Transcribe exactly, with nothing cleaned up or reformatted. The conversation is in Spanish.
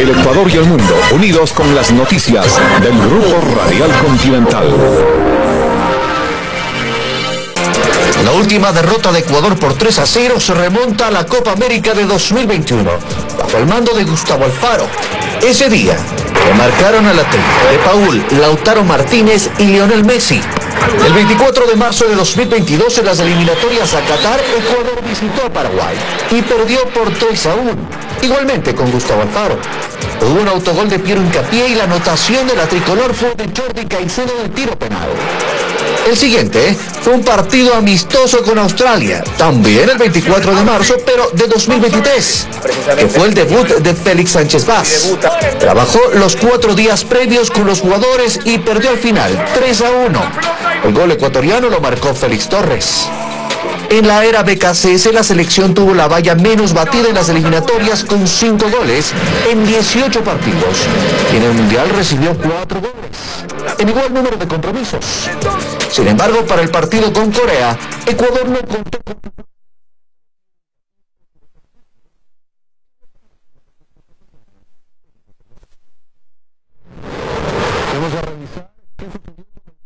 El Ecuador y el mundo, unidos con las noticias del Grupo Radial Continental. La última derrota de Ecuador por tres a cero se remonta a la Copa América de dos mil veintiuno, bajo el mando de Gustavo Alfaro. Ese día, le marcaron a la triple de Paul, Lautaro Martínez y Lionel Messi. El veinticuatro de marzo de dos mil veintidós, en las eliminatorias a Qatar, Ecuador visitó a Paraguay y perdió por tres a uno, igualmente con Gustavo Alfaro. Hubo un autogol de Piero Hincapié y la anotación de la tricolor fue de Jordi Caicedo del tiro penal. El siguiente fue un partido amistoso con Australia, también el veinticuatro de marzo, pero de dos mil veintitrés, que fue el debut de Félix Sánchez Vaz. Trabajó los cuatro días previos con los jugadores y perdió al final tres a uno. El gol ecuatoriano lo marcó Félix Torres. En la era B K C S, la selección tuvo la valla menos batida en las eliminatorias con cinco goles en dieciocho partidos. Y en el Mundial recibió cuatro goles, en igual número de compromisos. Sin embargo, para el partido con Corea, Ecuador no contó con